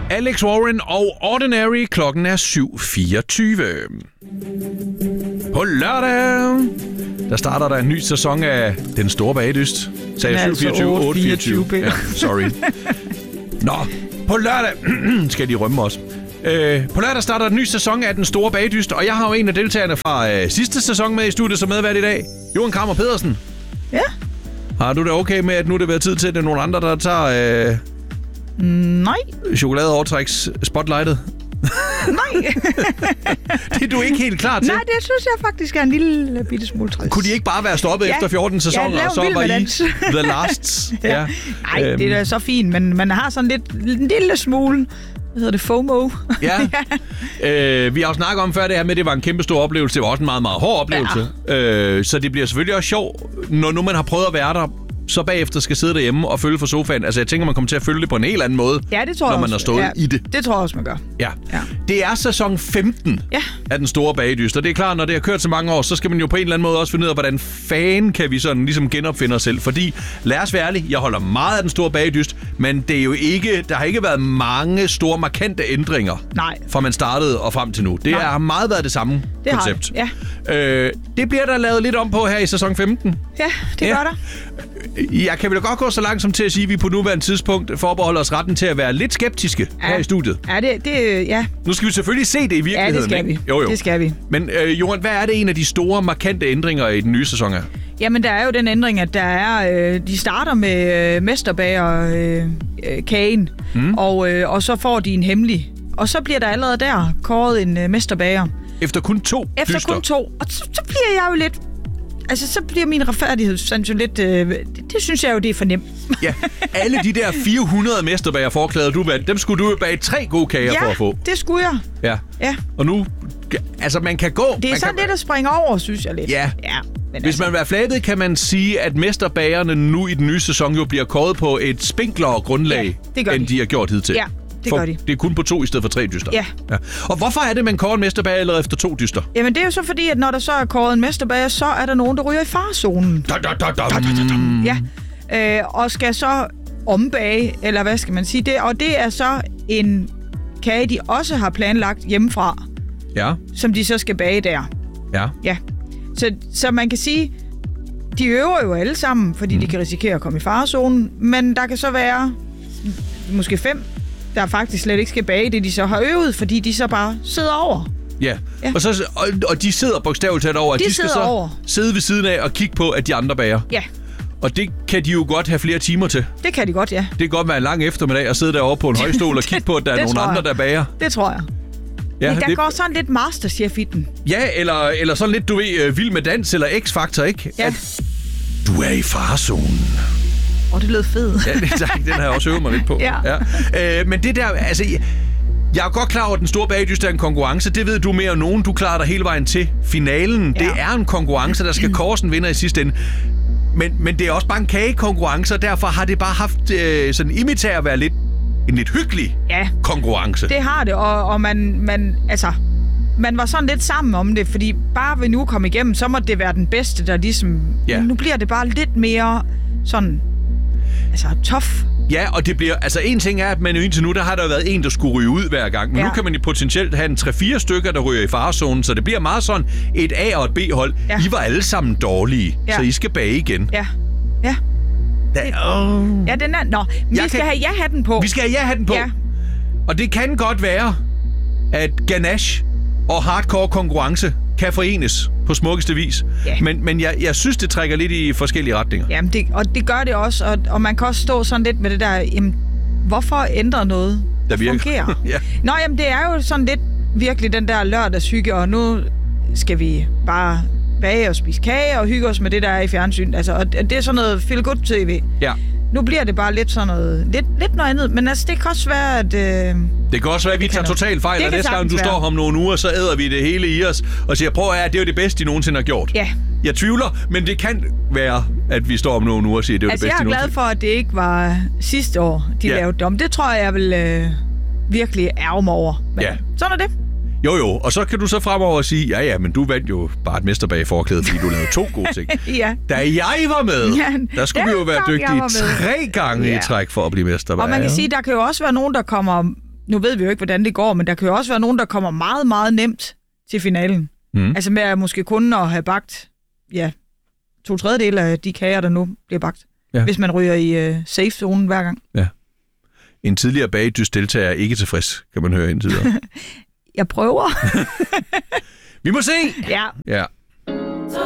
Alex Warren og Ordinary. Klokken er 7:24. På lørdag, der starter der en ny sæson af Den Store Bagedyst. Sagde jeg 7:24? 8:24. Ja, sorry. Nå, på lørdag skal de rømme os. På lørdag starter en ny sæson af Den Store Bagedyst, og jeg har jo en af deltagerne fra sidste sæson med i studiet som medvært i dag. Johan Krammer Pedersen. Ja. Har du det okay med, at nu er det været tid til, at det er nogle andre, der tager nej. chokoladeovertræks spotlightet? Nej. Det er du ikke helt klar til? Nej, det synes jeg faktisk er en lille bitte smule trist. Kunne de ikke bare være stoppet efter 14 sæsoner, og så var I the last? Ja. Nej, det er så fint, men man har sådan en lille smule... Hvad hedder det? FOMO? Ja. Vi har jo snakket om før det her med, at det var en kæmpe stor oplevelse. Det var også en meget, meget hård oplevelse. Ja. Så det bliver selvfølgelig også sjovt, når nu man har prøvet at være der, så bagefter skal sidde derhjemme og følge for sofaen. Altså, jeg tænker, man kommer til at følge det på en helt anden måde, ja, det tror når man har stået i det. Det tror jeg også, man gør. Ja. Det er sæson 15 af Den Store Bagedyst, og det er klart, når det har kørt så mange år, så skal man jo på en eller anden måde også finde ud af, hvordan fanden kan vi sådan ligesom genopfinde os selv. Fordi, lad os være ærlige, jeg holder meget af Den Store Bagedyst, men det er jo ikke, der har ikke været mange store, markante ændringer, fra man startede og frem til nu. Det har meget været det samme koncept. Det bliver der lavet lidt om på her i sæson 15. Ja, det gør der. Jeg kan vel godt gå så langt som til at sige, at vi på nuværende tidspunkt forbeholder os retten til at være lidt skeptiske her i studiet. Ja. Nu skal vi selvfølgelig se det i virkeligheden. Ja, det skal vi. Jo. Det skal vi. Men Johan, hvad er det en af de store, markante ændringer i den nye sæson her? Jamen, der er jo den ændring, at der er... de starter med mesterbager-kagen, og så får de en hemmelig. Og så bliver der allerede der kåret en mesterbager. Efter kun 2 dyster? Efter kun 2. Og så bliver jeg jo lidt... Altså, så bliver min retfærdighedssans jo lidt... det synes jeg jo, det er for nemt. Ja, alle de der 400 mesterbager-forklæder, du vandt, dem skulle du jo bage 3 gode kager for at få. Ja, det skulle jeg. Ja. Og nu... Altså, man kan gå... Det er sådan lidt at springe over, synes jeg lidt. Ja. Hvis man vil være flabet, kan man sige, at mesterbagerne nu i den nye sæson jo bliver kåret på et spinklere grundlag, end de har gjort hidtil. Ja. Det gør de. Det er kun på 2 i stedet for 3 dyster. Ja. Og hvorfor er det, man kårer en mesterbager allerede efter 2 dyster? Jamen, det er jo så fordi, at når der så er kåret en mesterbager, så er der nogen, der ryger i farezonen. Ja. Og skal så ombage, eller hvad skal man sige det? Og det er så en kage, de også har planlagt hjemmefra. Ja. Som de så skal bage der. Ja. Så man kan sige, de øver jo alle sammen, fordi de kan risikere at komme i farezonen. Men der kan så være måske 5, der faktisk slet ikke skal bage det, de så har øvet, fordi de så bare sidder over. Ja. Og de sidder bogstaveligt talt over. De skal så sidde ved siden af og kigge på, at de andre bager. Ja. Og det kan de jo godt have flere timer til. Det kan de godt, ja. Det kan godt være en lang eftermiddag at sidde derovre på en højstol og kigge på, at der er nogle andre, der bager. Det tror jeg. Ja, men der går sådan lidt Masterchef i den. Ja, eller sådan lidt, du ved, Vild med Dans eller X-Factor, ikke? Ja. Du er i farezonen. Det lød fedt. Ja, den har jeg også øvet mig lidt på. Ja. Men det der, altså... Jeg er godt klar over, at Den Store Bagedyst er en konkurrence. Det ved du mere end nogen. Du klarer dig hele vejen til finalen. Ja. Det er en konkurrence, der skal kåres en vinder i sidste ende. Men det er også bare en kagekonkurrence, og derfor har det bare haft sådan image af at være en lidt hyggelig konkurrence. Det har det, og man var sådan lidt sammen om det, fordi bare ved nu komme igennem, så må det være den bedste, der ligesom... Ja. Nu bliver det bare lidt mere sådan... tough. Ja, og det bliver... Altså, en ting er, at man jo indtil nu, der har der været en, der skulle ryge ud hver gang. Men nu kan man jo potentielt have en 3-4 stykker, der ryger i farezonen, så det bliver meget sådan et A- og et B-hold. Ja. I var alle sammen dårlige, så I skal bage igen. Ja. Ja. Ja, den er... Nå, vi skal have ja-hatten på. Vi skal have ja-hatten på. Ja. Og det kan godt være, at ganache og hardcore konkurrence kan forenes på smukkeste vis. Ja. Men jeg synes, det trækker lidt i forskellige retninger. Jamen, det gør det også, og man kan også stå sådan lidt med det der, jamen, hvorfor ændre noget, der fungerer? Ja. Nå, jamen, det er jo sådan lidt virkelig den der lørdagshygge, og nu skal vi bare bage og spise kage og hygge os med det, der er i fjernsyn. Altså, og det er sådan noget feel-good-tv. Ja. Nu bliver det bare lidt sådan noget, lidt noget andet, men altså, det kan også være, at... det kan også være, at vi tager totalt fejl, og næste gang du står om nogle uger, så æder vi det hele i os, og siger, prøv at det er jo det bedste, de nogensinde har gjort. Ja. Jeg tvivler, men det kan være, at vi står om nogle uger og siger, at det er det bedste, jeg er glad for, at det ikke var sidste år, de lavede dem. Det tror jeg vil virkelig ærge mig over. Men sådan er det. Jo, og så kan du så fremover sige, ja, men du vandt jo bare et mesterbageforklæde, fordi du lavede 2 gode ting. Ja. Da jeg var med, der skulle vi jo være dygtige 3 gange i træk for at blive mesterbager. Og man kan sige, der kan jo også være nogen, der kommer nu ved vi jo ikke, hvordan det går, men der kan jo også være nogen, der kommer meget, meget nemt til finalen. Altså med at måske kun at have bagt, 2/3 af de kager, der nu bliver bagt. Ja. Hvis man ryger i safe-zonen hver gang. Ja. En tidligere bagdyst-deltager er ikke tilfreds, kan man høre indtil videre. Jeg prøver. Vi må se! Ja.